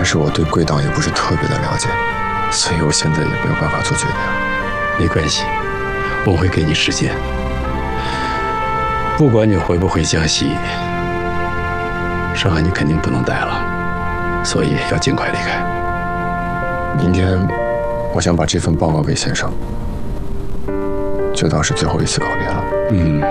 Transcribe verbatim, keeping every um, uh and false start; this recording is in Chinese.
但是我对贵党也不是特别的了解，所以我现在也没有办法做决定。 没关系，我会给你时间。不管你回不回江西，上海你肯定不能待了，所以要尽快离开。 明天，我想把这份报告给先生，就当是最后一次考虑了。 嗯。